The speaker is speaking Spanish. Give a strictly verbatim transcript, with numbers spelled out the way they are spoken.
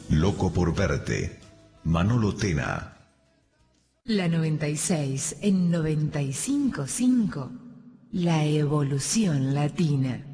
Loco por verte. Manolo Tena. La noventa y seis en noventa y cinco punto cinco. La evolución latina.